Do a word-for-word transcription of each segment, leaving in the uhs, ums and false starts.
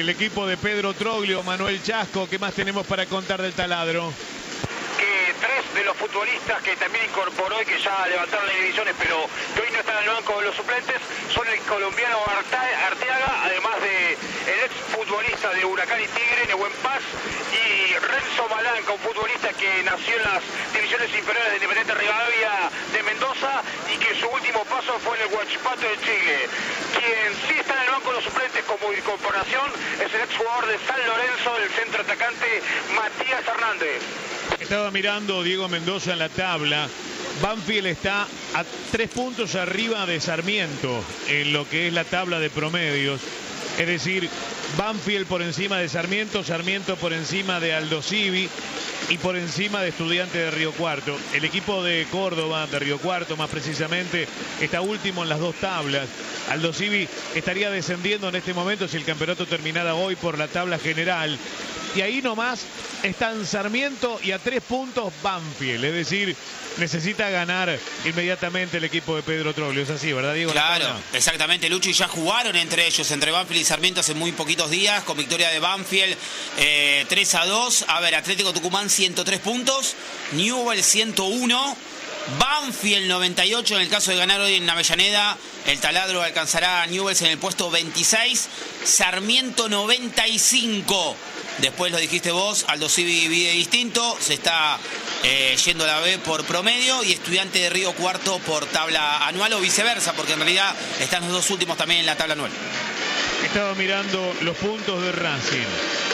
del equipo de Pedro Troglio, Manuel Chasco. ¿Qué más tenemos para contar del taladro? Que tres de los futbolistas que también incorporó y que ya levantaron las divisiones, pero que hoy no están en el banco de los suplentes, son el colombiano Arteaga, además de el ex futbolista de Huracán y Tigre, Nehuen Paz, y Renzo Malanca, un futbolista que nació en las divisiones inferiores de Independiente Rivadavia de Mendoza y que su último paso fue en el Huachipato de Chile. Quien sí está en el banco de los suplentes como incorporación es el ex jugador de San Lorenzo, el centro atacante Matías Hernández. Estaba mirando Diego Mendoza en la tabla. Banfield está a tres puntos arriba de Sarmiento en lo que es la tabla de promedios. Es decir, Banfield por encima de Sarmiento, Sarmiento por encima de Aldosivi y por encima de Estudiantes de Río Cuarto. El equipo de Córdoba, de Río Cuarto más precisamente, está último en las dos tablas. Aldosivi estaría descendiendo en este momento si el campeonato terminara hoy por la tabla general. Y ahí nomás están Sarmiento y a tres puntos Banfield. Es decir, necesita ganar inmediatamente el equipo de Pedro Troglio. Es así, ¿verdad, Diego? Claro, exactamente, Lucho. Y ya jugaron entre ellos, entre Banfield y Sarmiento hace muy poquitos días, con victoria de Banfield eh, tres a dos. A ver, Atlético Tucumán ciento tres puntos, Newell's ciento uno. Banfield noventa y ocho en el caso de ganar hoy en Avellaneda. El taladro alcanzará a Newell's en el puesto veintiséis. Sarmiento noventa y cinco. Después lo dijiste vos, Aldosivi vive distinto. Se está eh, yendo a la B por promedio y Estudiante de Río Cuarto por tabla anual o viceversa, porque en realidad están los dos últimos también en la tabla anual. Estaba mirando los puntos de Racing.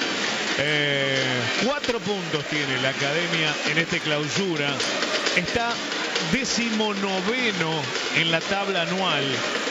Eh, cuatro puntos tiene la academia en este clausura. Está decimonoveno en la tabla anual.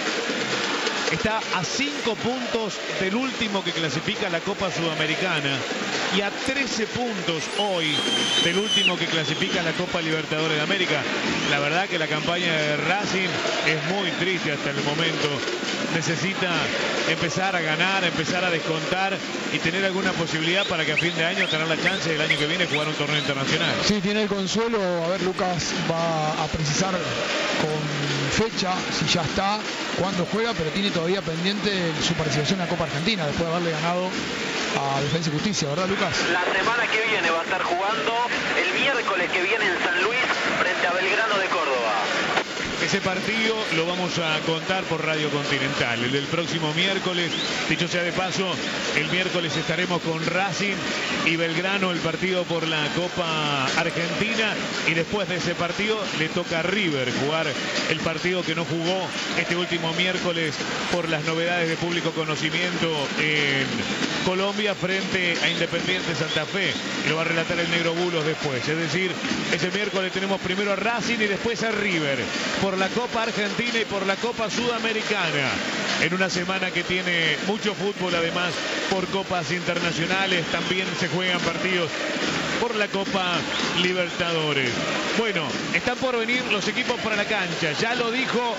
Está a cinco puntos del último que clasifica la Copa Sudamericana y a trece puntos hoy del último que clasifica la Copa Libertadores de América. La verdad que la campaña de Racing es muy triste hasta el momento. Necesita empezar a ganar, empezar a descontar y tener alguna posibilidad para que a fin de año tener la chance del año que viene jugar un torneo internacional. Sí, tiene el consuelo. A ver, Lucas va a precisar con fecha si ya está, cuándo juega, pero tiene todavía pendiente su participación en la Copa Argentina después de haberle ganado a Defensa y Justicia, ¿verdad, Lucas? La semana que viene va a estar jugando el miércoles que viene en San Luis frente a Belgrano de Córdoba. Ese partido lo vamos a contar por Radio Continental, el del próximo miércoles. Dicho sea de paso, el miércoles estaremos con Racing y Belgrano, el partido por la Copa Argentina. Y después de ese partido le toca a River jugar el partido que no jugó este último miércoles por las novedades de público conocimiento en Colombia frente a Independiente Santa Fe. Y lo va a relatar el Negro Bulos después. Es decir, ese miércoles tenemos primero a Racing y después a River por la Copa Argentina y por la Copa Sudamericana, en una semana que tiene mucho fútbol, además por copas internacionales. También se juegan partidos por la Copa Libertadores. Bueno, están por venir los equipos para la cancha, ya lo dijo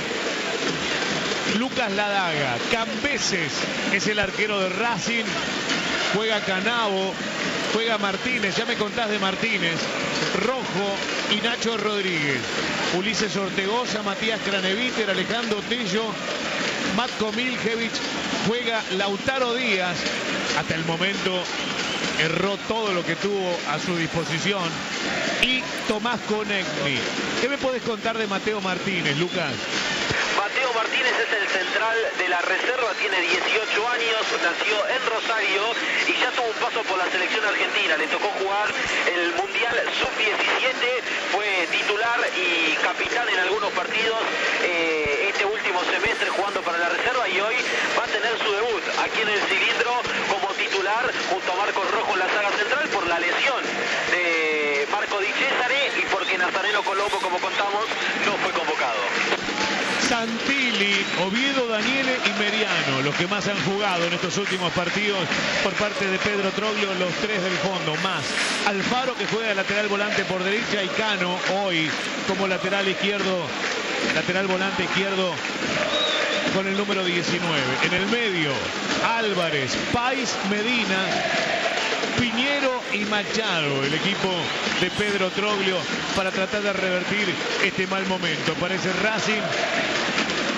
Lucas Ladaga. Cambeses es el arquero de Racing, juega Canavo, juega Martínez, ya me contás de Martínez, Rojo y Nacho Rodríguez, Ulises Ortegoza, Matías Craneviter, Alejandro Tello, Matko Miljevic, juega Lautaro Díaz. Hasta el momento erró todo lo que tuvo a su disposición, y Tomás Konechny. ¿Qué me podés contar de Mateo Martínez, Lucas? Mateo Martínez es el central de la reserva, tiene dieciocho años, nació en Rosario y ya tuvo un paso por la selección argentina. Le tocó jugar el Mundial sub diecisiete, fue titular y capitán en algunos partidos eh, este último semestre jugando para la reserva, y hoy va a tener su debut aquí en el cilindro como titular junto a Marcos Rojo en la saga central por la lesión de Marco Di Cesare y porque Nazareno Colombo, como contamos, no fue convocado. Santilli, Oviedo, Daniele y Meriano, los que más han jugado en estos últimos partidos por parte de Pedro Troglio, los tres del fondo, más Alfaro, que juega de lateral volante por derecha, y Cano hoy como lateral izquierdo, lateral volante izquierdo con el número diecinueve. En el medio, Álvarez, Pais, Medina, Piñero y Machado, el equipo de Pedro Troglio, para tratar de revertir este mal momento. Parece Racing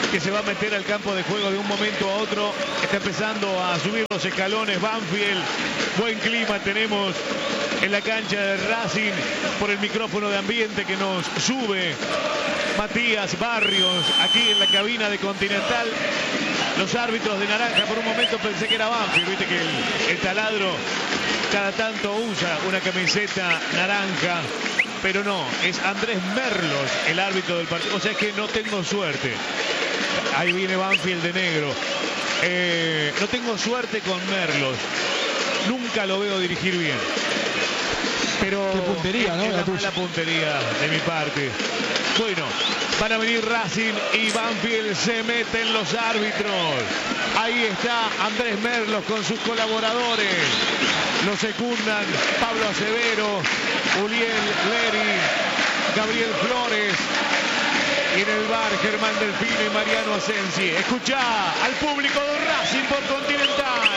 que se va a meter al campo de juego de un momento a otro. Está empezando a subir los escalones Banfield. Buen clima tenemos en la cancha de Racing por el micrófono de ambiente que nos sube Matías Barrios aquí en la cabina de Continental. Los árbitros de naranja, por un momento pensé que era Banfield, viste que el, el taladro cada tanto usa una camiseta naranja, pero no, es Andrés Merlos el árbitro del partido, o sea que no tengo suerte. Ahí viene Banfield de negro. Eh, no tengo suerte con Merlos, nunca lo veo dirigir bien. Pero qué puntería, ¿no? Es la La mala puntería de mi parte. Bueno, van a venir Racing y Banfield, se meten los árbitros. Ahí está Andrés Merlos con sus colaboradores. Lo secundan Pablo Acevero, Uriel Leri, Gabriel Flores. Y en el bar Germán Delfino y Mariano Asensi. Escuchá al público de Racing por Continental.